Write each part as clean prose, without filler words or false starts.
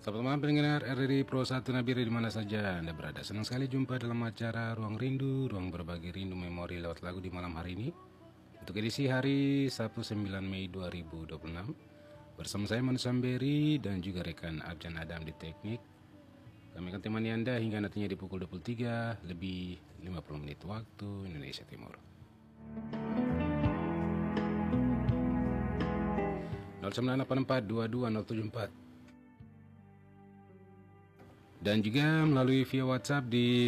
Selamat malam pendengar RRI Pro 1 Nabire di mana saja Anda berada. Senang sekali jumpa dalam acara Ruang Rindu, ruang berbagi rindu memori lewat lagu di malam hari ini. Untuk edisi hari Sabtu 9 Mei 2026. Bersama saya Manu Samberi dan juga rekan Abjan Adam di teknik. Kami akan temani Anda hingga nantinya di pukul 23 lebih 50 menit waktu Indonesia Timur. 0984221074 dan juga melalui via WhatsApp di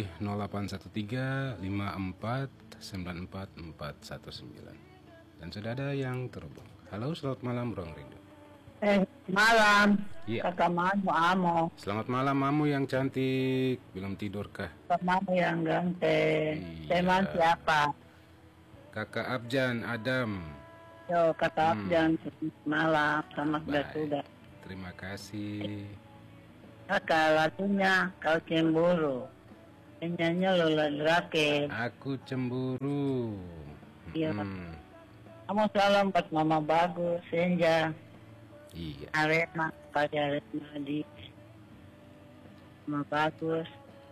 0813549449. Dan sudah ada yang terhubung. Halo, selamat malam Ruang Rindu. Malam, Iya. Kakak Manu Amo. Selamat malam Mamu yang cantik. Belum tidur kah? Kakak Manu yang ganteng. Teman siapa? Kakak Abjan Adam. Yo, Kakak Abjan, malam, selamat bertugas. Terima kasih. Kakak, lagunya Kau Cemburu. Penyanyi Lola Drake. Aku cemburu. Iya. Kamu salam buat Mama Bagus, Senja. Iya. Arema, pada Arema di Mama Bagus.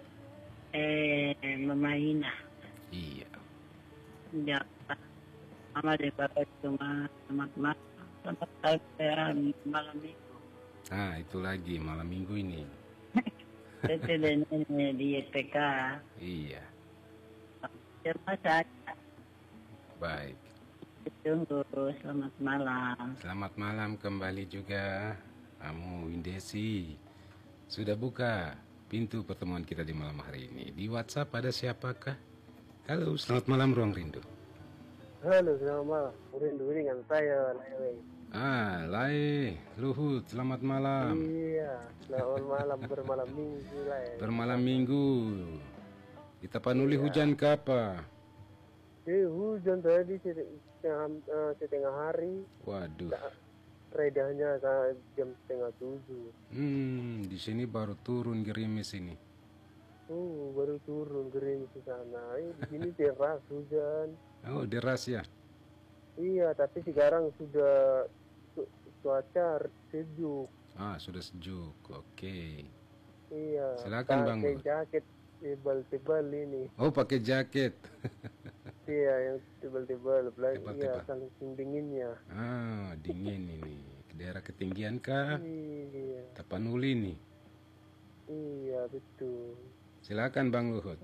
Mama Ina. Iya. Ya, Mama de Bapak cuma selamat malam minggu. Ah, itu lagi malam minggu ini. Itu dan ini di SPK. Iya. Terima saja. Baik. Tunggu, selamat malam. Selamat malam kembali juga. Kamu Indesi. Sudah buka pintu pertemuan kita di malam hari ini. Di WhatsApp ada siapakah? Halo, selamat malam Ruang Rindu. Halo, selamat malam. Rindu dengan saya, Lai. Lai, Luhut, selamat malam. Iya, selamat malam bermalam minggu, Lai. Bermalam minggu. Di Tapanuli hujan ke apa? Hujan tadi setengah hari. Waduh. Redahnya jam 6:30. Di sini baru turun gerimis ini. Baru turun gerimis di sana. Di sini deras hujan. Oh, deras ya? Iya, tapi sekarang sudah cuaca sejuk. Ah, sudah sejuk. Oke. Iya. Silakan Bang. Pakai jaket tebal-tebal ini. Oh, pakai jaket. Iya, yang tebal-tebal. Tebal-tebal. Iya, saking dinginnya. Ah, dingin ini. Daerah ketinggian kah? Iya. Tapanuli nih. Iya, betul. Silakan Bang Luhut.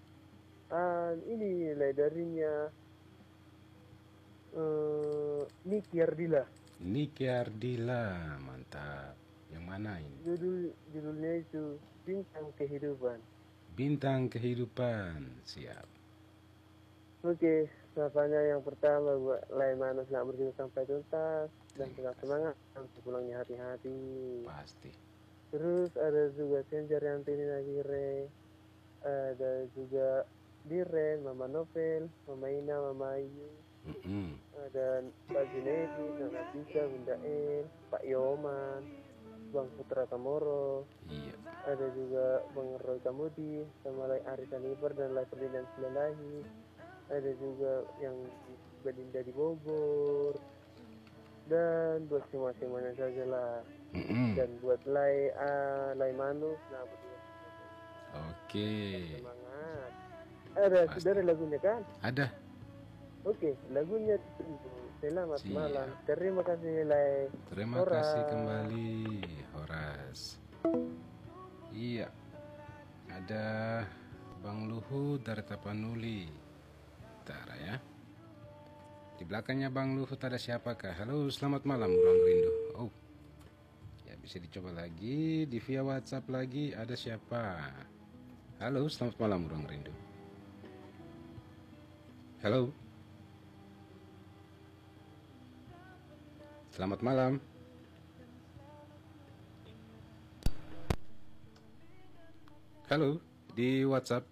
Ini ledarinya Niki Ardila. Niki Ardila, mantap. Yang mana ini? Judulnya itu Bintang Kehidupan. Bintang Kehidupan, siap. Oke, sapanya yang pertama buat Lai Manus nggak berjuang sampai tuntas dan tetap semangat sampai pulangnya hati-hati. Pasti. Terus ada juga Senja Riantini Nagire, ada juga Diren, Mama Novel, Mama Ina, Mama Ayu. Ada Pak Junedi, Nana Tika, Bunda El, Pak Yoman, Bang Putra Kamoro. Iya. Ada juga Bang Roy Kamudi, sama Lai Arisan Iber dan Lai Ferdinand Silalahi. Ada juga yang Belinda di Bogor. Dan buat semua-semuanya saja lah. Dan buat Lai Manus, nah berdua. Oke. Semangat. Ada sudah ada lagunya kan? Ada. Oke, lagunya tunggu. Selamat Siap. malam. Terima kasih Lai. Terima kasih kembali Horas. Iya. Ada Bang Luhut dari Tapanuli. Bentar ya. Di belakangnya Bang Luhut ada siapakah? Halo, selamat malam Ruang Rindu. Oh. Ya, bisa dicoba lagi di via WhatsApp lagi. Ada siapa? Halo, selamat malam Ruang Rindu. Halo. Selamat malam. Halo, di WhatsApp.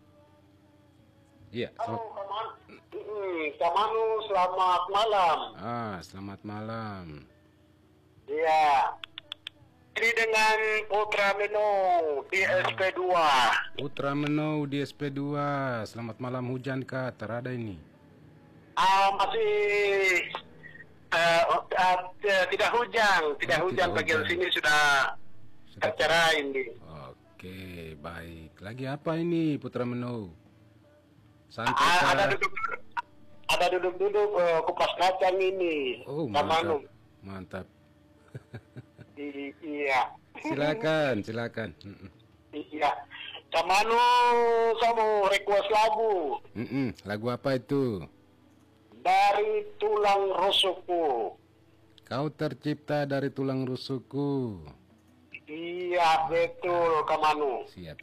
Iya. Halo, Kak Manu, selamat malam. Selamat malam. Iya. Ini dengan Putra Meno di SP2. Putra Meno di SP2. Selamat malam, hujan kah? Terada ini. Masih tidak hujan, tidak bagian hujan. sini acara ini. Oke, baik. Lagi apa ini Putra Meno? Santai Ada kah? duduk-duduk kupas kacang ini. Oh, Kamanu. mantap. Iya. Silakan. Iya. Kamanu sama request lagu Lagu apa itu? dari tulang rusukku. Kau tercipta dari tulang rusukku. Iya betul Kamanu. Siap.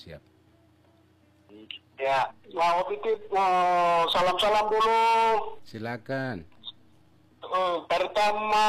Ya, mau titip salam-salam dulu. Silakan. Pertama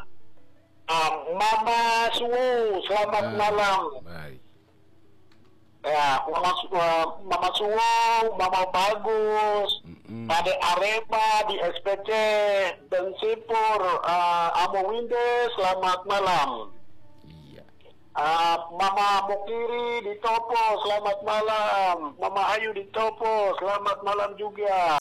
Mama Suwu, selamat malam. Baik. Ya, Mama Suwu, Mama Bagus, Ade Arema di SPC, dan Sipur, Amo Winde, selamat malam. Iya. Mama Mukiri di Topo, selamat malam. Mama Ayu di Topo, selamat malam juga.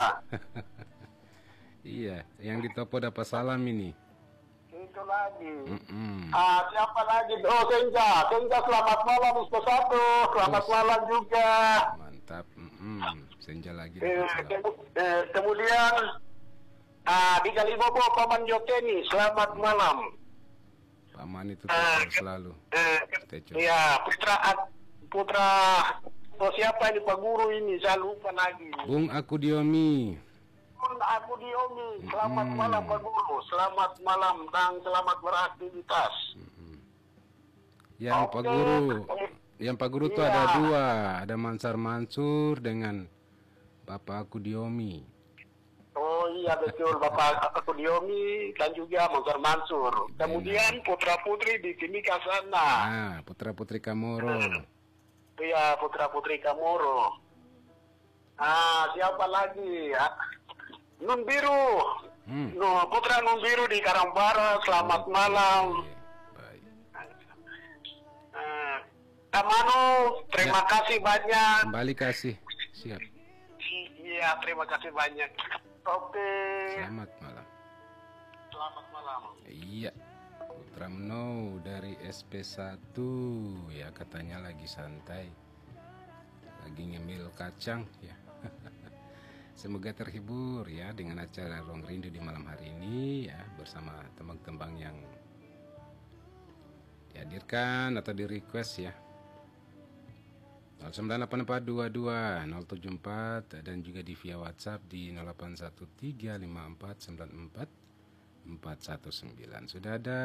Iya, yang di Topo dapat salam ini. Itu lagi. Mm-mm. Siapa lagi? Oh, Senja, selamat malam, Ustaz Satu. Selamat malam juga. Mantap. Senja lagi dapat salam. Kemudian di Kalibobo, Paman Jokeni, selamat malam. Paman itu tetap selalu. Stay tune. Ya, putra, oh siapa ini Pak Guru ini? Saya lupa lagi. Bung Aku Diomi. Aku Diomi, selamat malam Pak Guru, selamat malam dan selamat beraktivitas. Yang Oke. Pak Guru tuh Iya. ada dua, ada Mansar Mansur dengan Bapak Aku Diomi. Oh iya betul, Bapak aku Diomi dan juga Mansur Mansur. Kemudian putra putri di Timika sana. Putra Putri Kamoro. Iya, putra putri Kamoro. Siapa lagi? Nun Biru. Putra Nun Biru di Karangbara, selamat malam. Baik. Kamanu, terima kasih banyak. Kembali kasih. Siap. Iya, terima kasih banyak. Oke. Selamat malam. Selamat malam. Iya. Putra Meno dari SP1 ya, katanya lagi santai. Lagi ngemil kacang ya. Semoga terhibur ya dengan acara Ruang Rindu di malam hari ini ya, bersama tembang-tembang yang dihadirkan atau di request ya. 098422074 dan juga di via WhatsApp di 081354944119. Sudah ada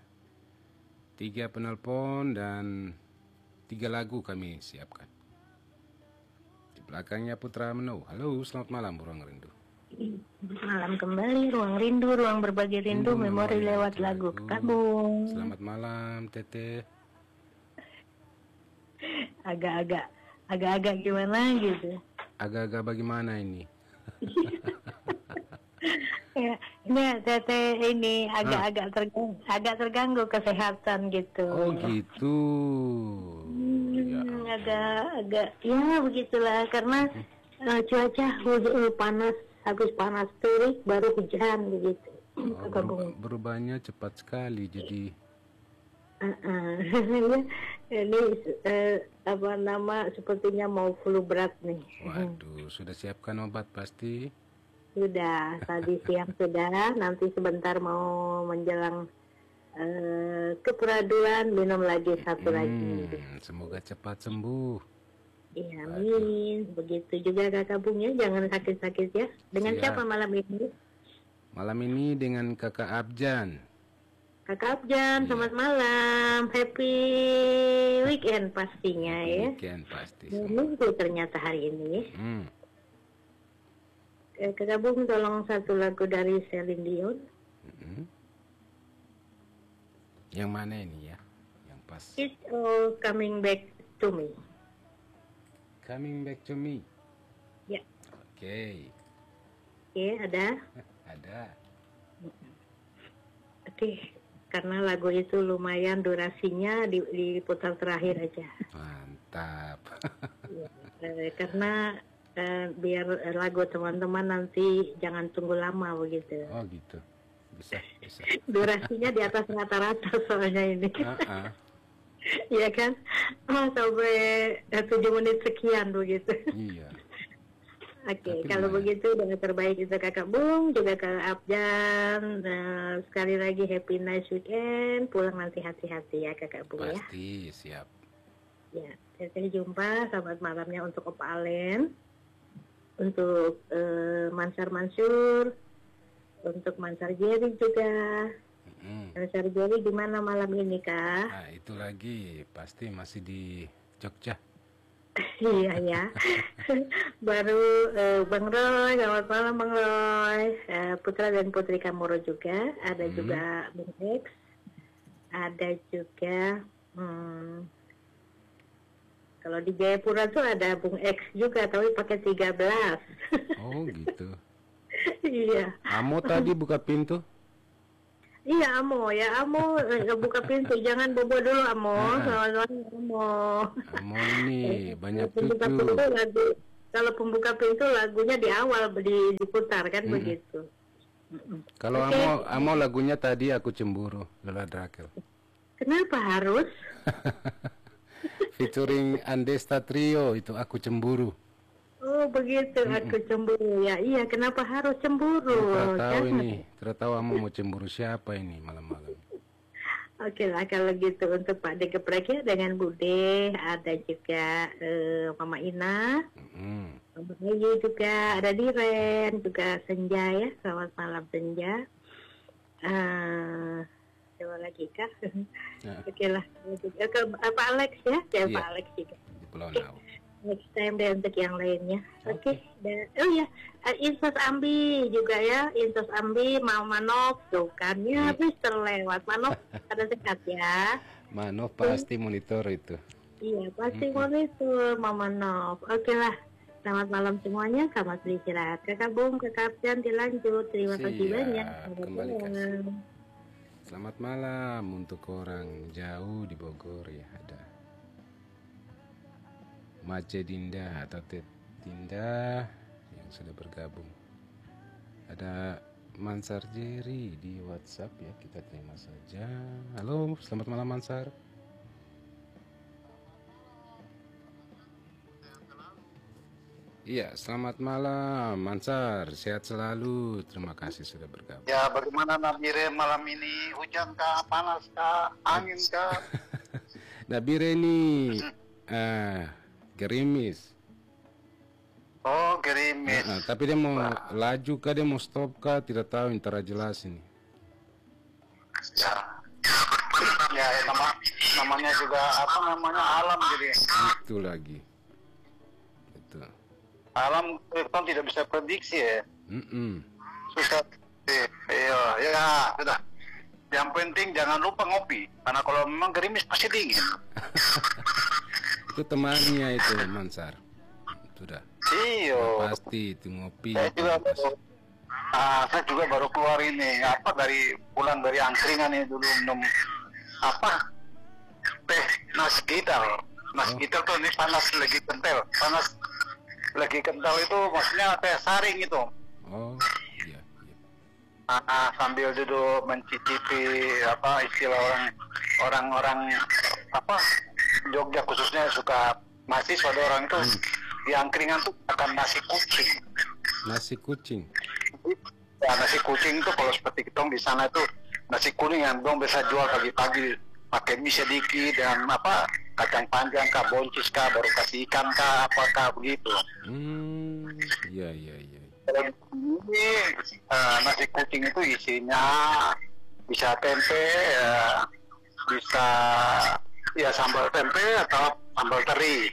3 penelpon dan 3 lagu kami siapkan. Di belakangnya Putra Meno. Halo, selamat malam Ruang Rindu. Malam kembali, Ruang Rindu, ruang berbagi rindu, memori lewat lagu Kabung. Selamat malam Teteh. Agak-agak gimana gitu. Agak-agak bagaimana ini? Ya, ini Tete ini agak terganggu kesehatan gitu. Oh gitu. Agak ya begitulah karena cuaca panas, habis panas terik baru hujan begitu. Berubahnya cepat sekali jadi. Ini sepertinya mau flu berat nih. Waduh, sudah siapkan obat pasti. Sudah, tadi siang sudah, nanti sebentar mau menjelang keperaduan minum lagi satu lagi. Semoga cepat sembuh. Iya, amin. Begitu juga Kakak Bungnya, jangan sakit-sakit ya. Dengan Siap. siapa malam ini? Malam ini dengan Kakak Abjan. Kakak Abjan, selamat malam. Happy weekend pastinya ya. Weekend pasti. Minggu ternyata hari ini. Kakak Bung tolong satu lagu dari Celine Dion. Yang mana ini ya? Yang pas. It's all coming back to me. Coming back to me. Ya. Oke. Oke, ada. Ada. Oke, karena lagu itu lumayan durasinya diputar terakhir aja. Mantap. Karena biar lagu teman-teman nanti jangan tunggu lama begitu. Oh gitu. Bisa. Durasinya di atas rata-rata soalnya ini. Iya kan? Oh, sampai 7 menit sekian begitu. Iya. Oke, Tapi kalau lumayan. begitu doa terbaik untuk Kakak Bung, juga Kak Abjan. Sekali lagi happy nice weekend. Pulang nanti hati-hati ya Kakak Bung ya. Pasti siap. Ya, sampai jumpa. Selamat malamnya untuk Opa Alen, untuk Mansar Mansur, untuk Mansar Jerry juga. Mansar Jerry di mana malam ini Kak? Nah, itu lagi pasti masih di Jogja. Iya ya. Baru Bang Roy, selamat malam Bang Roy. Putra dan Putri Kamoro juga. Ada juga Bung X. Ada juga kalau di Jayapura tuh ada Bung X juga, tapi pakai 13. Oh gitu. Iya. Amo tadi buka pintu. Iya Amo, ya Amo buka pintu, jangan bobo dulu Amo. Selamat malam Amo. Amo ini banyak Pembuka cucu. pintu lagu, kalau pembuka pintu lagunya di awal diputar kan begitu. Kalau Oke. Amo lagunya tadi Aku Cemburu, Lola Drakel. Kenapa harus? Featuring Andesta Trio itu Aku Cemburu. Oh begitu, aku cemburu ya. Iya, kenapa harus cemburu? Tidak tahu Jangan. ini, tidak tahu Amo mau cemburu siapa ini malam-malam. Oke lah kalau gitu untuk Pak De Geprek ya dengan Bude, ada juga Mama Ina, Mama Ayu juga, ada Diren, juga Senja ya. Selamat malam Senja. Coba lagi kah? Ya. Oke lah. Ke Pak Alex ya, Iya. Pak Alex juga. Di Pulau Nau. Next time deh untuk yang lainnya. Oke. Oh ya, Insos Ambi juga ya. Insos Ambi, Mau Manov tuh kan. Ya, habis terlewat. Manov ada sehat ya. Mano pasti monitor itu. Iya, pasti monitor Mama Nov. Oke lah. Selamat malam semuanya. Selamat beristirahat. Kakak Bung, Kakak Abjan dilanjut. Terima kasih Siap, banyak. Selamat kembali kasih. malam. Selamat malam untuk orang jauh di Bogor ya ada. Mace Dinda atau Ted Dinda yang sudah bergabung. Ada Mansar Jerry di WhatsApp ya, kita terima saja. Halo, selamat malam Mansar. Iya, selamat malam Mansar, sehat selalu. Terima kasih sudah bergabung. Ya, bagaimana Nabire malam ini? Hujan kah? Panas kah? Angin kah? Nabire ini gerimis. Oh, gerimis. Tapi dia mau laju kah, dia mau stop kah, tidak tahu, antara jelas ini. Ya, namanya juga apa namanya alam jadi. Itu lagi. Betul. Alam kan tidak bisa prediksi ya. Susah. Iya, ya sudah. Yang penting jangan lupa ngopi, karena kalau memang gerimis pasti dingin. Itu temannya itu Mansar. Sudah. Iya. Pasti itu ngopi. Saya juga baru keluar ini pulang dari angkringan ini dulu minum teh nasi gitar. Nasi gitar tuh ini panas lagi kental itu maksudnya teh saring itu. Oh iya. Sambil duduk mencicipi istilah orang-orang Jogja khususnya suka mahasiswa ada orang itu di angkringan tuh akan nasi kucing. Nasi kucing. Ya, nasi kucing itu kalau seperti kita di sana itu nasi kuning yang dong bisa jual pagi-pagi pakai mie sedikit dan kacang panjang kah, boncis kah, baru kasih ikan kah, apakah begitu. Iya. Kalau ini nasi kucing itu isinya bisa tempe, bisa ya sambal tempe atau sambal teri.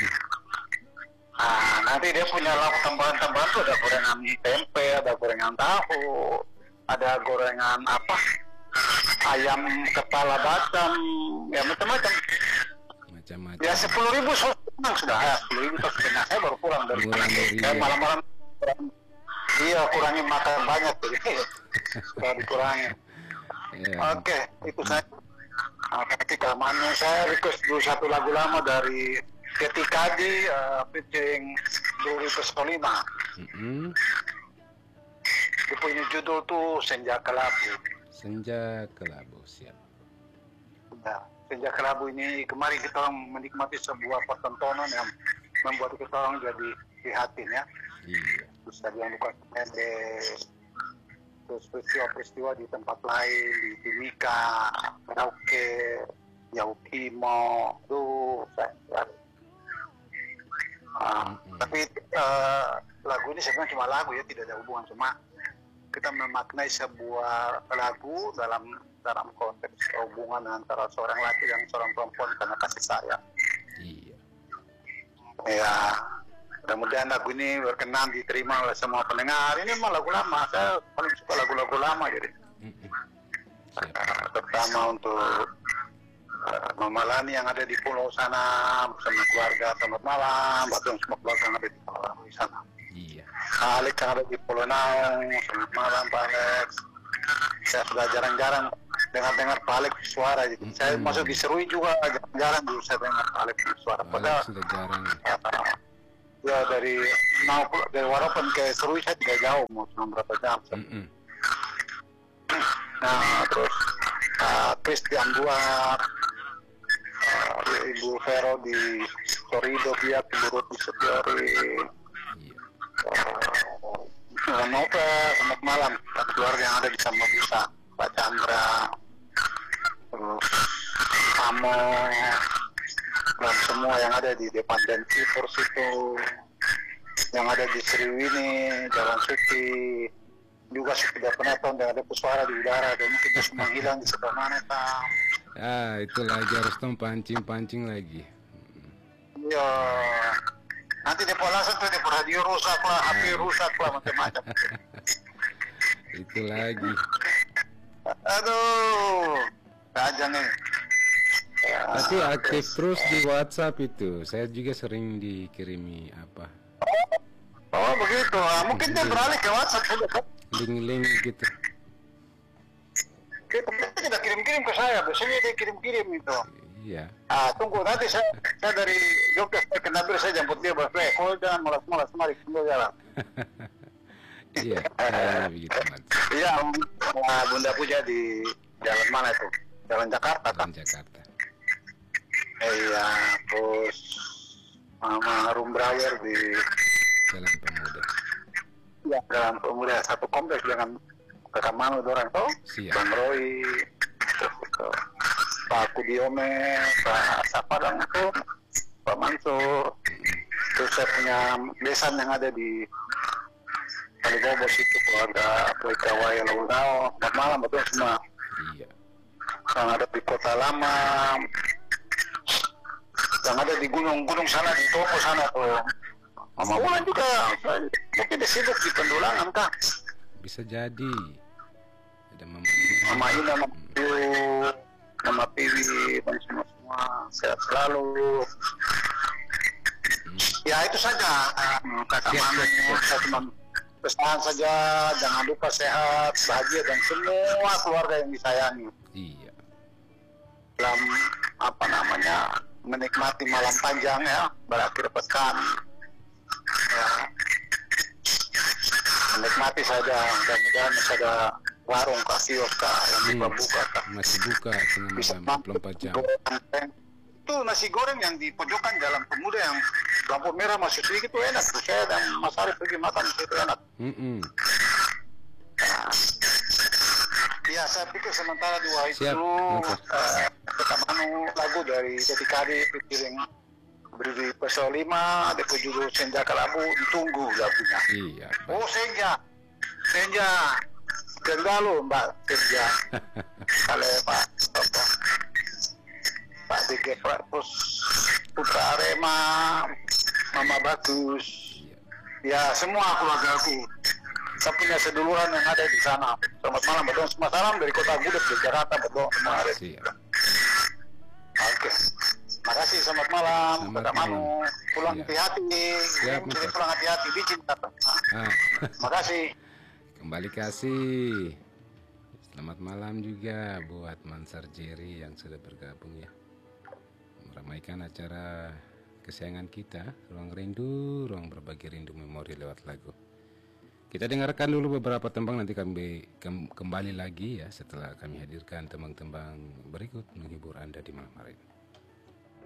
Nanti dia punya lauk tambahan-tambahan tuh ada gorengan tempe, ada gorengan tahu, ada gorengan ayam kepala batam, ya macam-macam. Ya 10.000 sudah ya 10.000 setengah. Saya baru pulang dari malam-malam. Iya, kurangin makan banyak jadi sudah dikurangi. Oke, itu saya. Keamanan saya request dulu satu lagu lama dari Ketika di featuring Duri Pesolima. Dia punya judul tuh Senja Kelabu. Senja Kelabu, siap. Nah, Senja Kelabu ini kemarin kita menikmati sebuah pertontonan yang membuat kita orang jadi prihatin ya. Iya. Terus tadi yang Lukas Mendes, terus peristiwa-peristiwa di tempat lain, di Timika, Merauke, Yaukimo, tuh tapi lagu ini sebenarnya cuma lagu ya, tidak ada hubungan, cuma kita memaknai sebuah lagu dalam konteks hubungan antara seorang laki dan seorang perempuan karena kasih sayang. Iya. Ya, mudah-mudahan lagu ini berkenan diterima oleh semua pendengar. Ini mah lagu lama, saya paling suka lagu-lagu lama jadi. Terutama untuk Mama Lani yang ada di pulau sana bersama keluarga, selamat malam. Buat semua keluarga yang ada di pulau di sana. Iya. Alex yang ada di Pulau Naung, selamat malam Pak Alex. Saya sudah jarang-jarang dengar Pak Alex suara. Jadi saya masuk di Serui juga jarang dulu saya dengar Pak Alex suara. Padahal sudah jarang. Ya dari Warapan ke Serui saya tidak jauh, mau cuma berapa jam. Nah terus Christian buat Ibu Vero di Torido, Biak, Ibu Ruti Setiori, Nova, selamat malam keluarga yang ada di Samabusa, Pak Chandra, terus Amo, dan semua yang ada di depan dan Cipurs itu, yang ada di Sriwini, Jalan Suci, juga sudah pernah tahun yang ada suara di udara, dan mungkin dia semua hilang di sebelah mana tam. Itu lagi harus pancing lagi. Iya. Nanti di polasan tuh di radio rusak lah, HP rusak lah, macam-macam. Itu lagi. Aduh, aja nih. Tapi aktif terus di WhatsApp itu. Saya juga sering dikirimi apa. Oh begitu, mungkin dia beralih ke WhatsApp juga kan? Link-link gitu. Kita tidak kirim-kirim ke saya, biasanya dia kirim-kirim itu. Iya. Tunggu nanti saya dari Jogja ke Nabil, saya jemput dia balik. Oh jangan malas-malas, mari tunggu jalan. Iya, begitu Mas. Iya, Bunda Puja di jalan mana itu? Jalan Jakarta kan? Jalan Jakarta. Iya, terus Mama Rumbrawer di Jalan Pemuda. Ya, Jalan Pemuda, satu kompleks dengan Kakak Manu orang tuh, Bang Roy, terus Pak Kudiome, Pak Sapadang itu, Pak Mansur, terus saya punya besan yang ada di Kalibobos itu, keluarga Wai Laudao, selamat malam betul semua. Iya. Yang ada di Kota Lama, yang ada di gunung-gunung sana, di Topo sana tuh. Mama Wulan juga, mungkin dia sibuk di Pendulangan kah? Bisa jadi. Ada Mama Ina, Mama Piwi, dan semua sehat selalu. Ya itu saja, kata Manu, saya cuma pesan saja, jangan lupa sehat, bahagia, dan semua keluarga yang disayangi. Iya. Dalam menikmati malam panjang ya, berakhir pekan. Ya, menikmati saja, mudah-mudahan masih ada warung kios yang buka. Masih buka selama 24 jam. Itu nasi goreng yang di pojokan Jalan Pemuda yang lampu merah masih sedikit itu enak. Saya dan Mas Arif pergi makan itu enak. Ya saya pikir sementara dua itu kita lagu dari Jati Kadi pikirin berdiri Pesol 5 ada judul Senja Kelabu, ditunggu lagunya. Iya. Oh Senja Gendalo Mbak Senja kalau Pak Dike terus Putra Arema, Mama Bagus, ya semua keluarga aku. Saya punya seduluran yang ada di sana. Selamat malam, betul semua salam dari Kota Gudeg di Jakarta, betul semua ada. Oke. Makasih, selamat malam. Kata Manu, pulang hati-hati. Jadi pulang hati-hati, bicin kata. Makasih. Kembali kasih. Selamat malam juga buat Mansar Jerry yang sudah bergabung ya. Meramaikan acara kesayangan kita, Ruang Rindu, Ruang Berbagi Rindu Memori lewat lagu. Kita dengarkan dulu beberapa tembang, nanti kami kembali lagi ya setelah kami hadirkan tembang-tembang berikut menghibur Anda di malam hari ini.